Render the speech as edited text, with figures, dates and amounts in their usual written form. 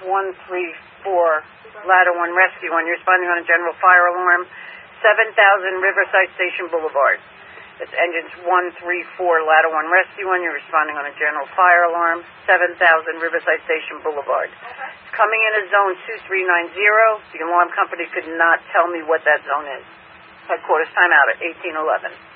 Ladder 1 Rescue 1. You're responding on a general fire alarm. 7000 Riverside Station Boulevard. It's engines 134 Ladder 1 Rescue 1. You're responding on a general fire alarm. 7000 Riverside Station Boulevard. It's coming in as zone 2390. The alarm company could not tell me what that zone is. Headquarters timeout at 1811.